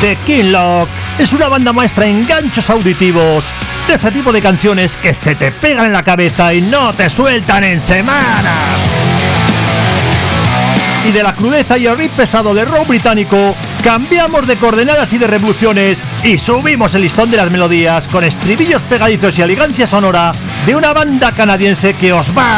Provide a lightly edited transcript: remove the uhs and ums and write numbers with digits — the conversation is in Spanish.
The Kinlock es una banda maestra en ganchos auditivos, de ese tipo de canciones que se te pegan en la cabeza y no te sueltan en semanas. Y de la crudeza y el riff pesado de rock británico, cambiamos de coordenadas y de revoluciones y subimos el listón de las melodías con estribillos pegadizos y elegancia sonora de una banda canadiense que os va